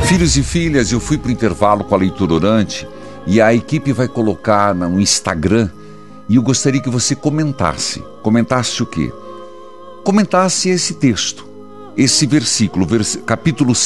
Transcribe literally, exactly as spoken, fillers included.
Filhos e filhas, eu fui para o intervalo com a leitura orante e a equipe vai colocar no Instagram e eu gostaria que você comentasse. Comentasse o quê? Comentasse esse texto, esse versículo, vers... capítulo